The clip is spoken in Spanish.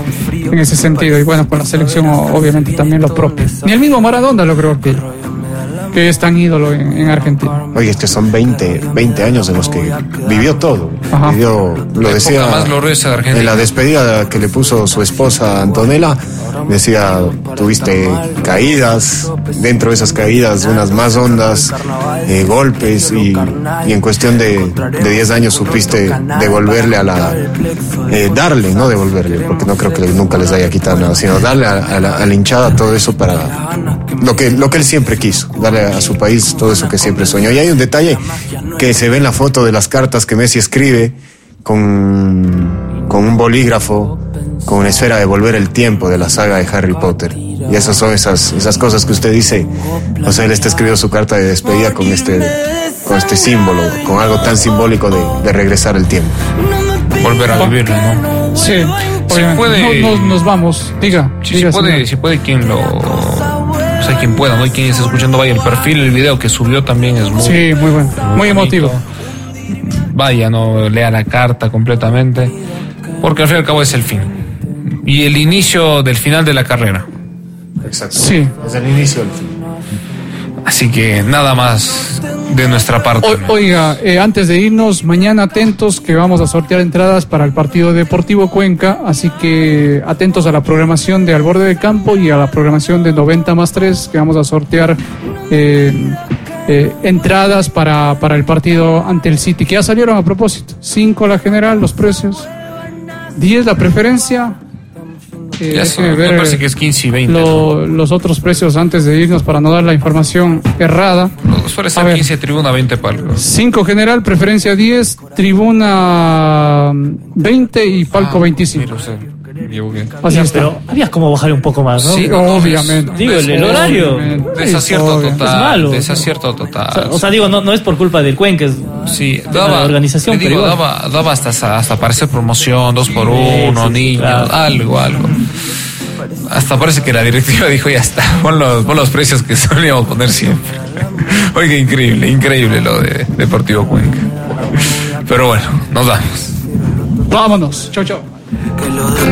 en ese sentido. Y bueno, con la selección obviamente también lo propio. Ni el mismo Maradona lo creo que es tan ídolo en Argentina. Oye, es que son 20 años en los que vivió todo. Ajá. Lo decía más gloriosa de Argentina. en la despedida que le puso su esposa Antonella, decía, tuviste caídas, dentro de esas caídas unas más hondas, golpes, y en cuestión de 10 años supiste devolverle darle, no devolverle, porque no creo que nunca les haya quitado nada, sino darle a la hinchada todo eso para lo que él siempre quiso, darle a su país todo eso que siempre soñó. Y hay un detalle que se ve en la foto de las cartas que Messi escribe con un bolígrafo, con una esfera de volver el tiempo de la saga de Harry Potter. Y esas son esas cosas que usted dice. O sea, él está escribiendo su carta de despedida con este símbolo, con algo tan simbólico de regresar el tiempo. Volver a vivirlo, ¿no? Sí, si puede, nos vamos. Diga, si puede quien lo... O sea, quien pueda, ¿no? Y quien está escuchando, vaya, el perfil, el video que subió también es muy bueno, muy emotivo. Vaya, no lea la carta completamente, porque al fin y al cabo es el fin y el inicio del final de la carrera. Exacto. Sí. Es el inicio del fin. Así que nada más de nuestra parte. Oiga, antes de irnos, mañana atentos que vamos a sortear entradas para el partido Deportivo Cuenca, así que atentos a la programación de Al Borde del Campo y a la programación de 90+3, que vamos a sortear entradas para el partido ante el City, que ya salieron a propósito. 5 la general, los precios, 10 la preferencia. Me parece que es 15 y 20. Los otros precios antes de irnos para no dar la información errada. Suele ser 15, tribuna 20 palcos. 5 general, preferencia 10, tribuna 20 y palco 25. Así es, pero habías como bajar un poco más, ¿no? Sí, obviamente. Digo, el horario. Desacierto total. Es malo. Desacierto total. O sea, digo, no es por culpa del Cuenca, es daba, la organización. Digo, daba hasta parecer promoción, 2x1, niños, claro. algo. Hasta parece que la directiva dijo, ya está, pon los precios que solíamos poner siempre. Oiga, increíble lo de Deportivo Cuenca. Pero bueno, nos vamos. Vámonos. Chau.